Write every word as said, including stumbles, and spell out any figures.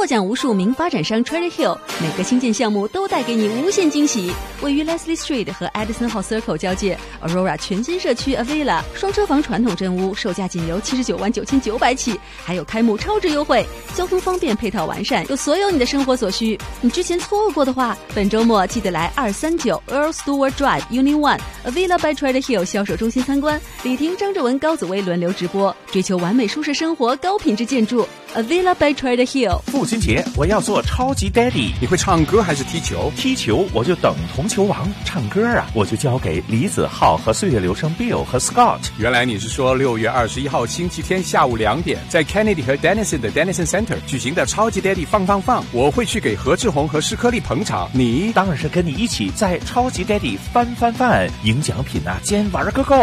获奖无数名发展商 Cherry Hill， 每个新建项目都带给你无限惊喜。位于 Leslie Street 和 Edison Hall Circle 交界 Aurora 全新社区 Avila 双车房传统真屋，售价仅由七十九万九千九百起，还有开幕超值优惠，交通方便，配套完善，有所有你的生活所需。你之前错过的话，本周末记得来二三九 Earl Stewart Drive Unit One Avila by Cherry Hill 销售中心参观，李婷、张志文、高子薇轮流直播，追求完美舒适生活，高品质建筑 Avila by Cherry Hill。 父亲节我要做超级 Daddy， 你会唱歌还是踢球？ 踢球我就等同球王，唱歌啊我就交给李子浩和岁月流声 Bill 和 Scott。 原来你是说六月二十一号星期天下午两点，在 Kennedy 和 Denison 的 Denison Center 举行的超级 Daddy 放放放，我会去给何志宏和施克利捧场。你当然是跟你一起在超级 Daddy 翻翻翻，赢奖品啊，兼玩个够。